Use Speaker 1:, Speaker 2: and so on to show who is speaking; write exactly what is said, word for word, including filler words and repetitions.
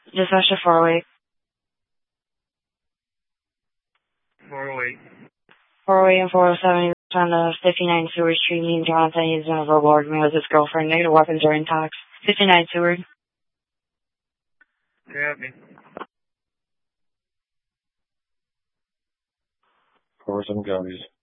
Speaker 1: Dispatch to four oh eight.
Speaker 2: four oh eight.
Speaker 1: four oh eight and four oh seven on the fifty-nine Seward Street. Me and Jonathan, he's in a verbal argument with his girlfriend. Negative weapons are intox. fifty-nine Seward.
Speaker 2: Yeah, me.
Speaker 3: Four some gummies.